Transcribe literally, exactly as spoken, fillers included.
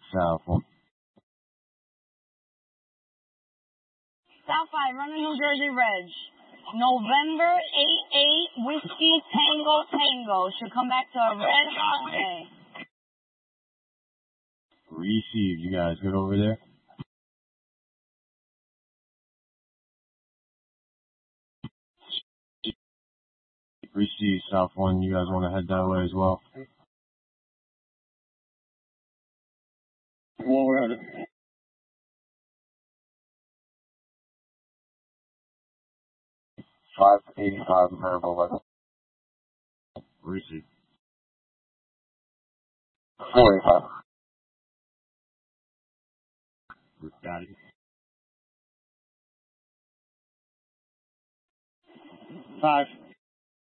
South one. South five, running New Jersey Reg. November eight eight, Whiskey Tango Tango. Should come back to a red hot day. Received. You guys good over there? Received, South one. You guys want to head that way as well? Well, we're at it. five eighty-five Herbal. Received. four eighty-five. Got it. Five.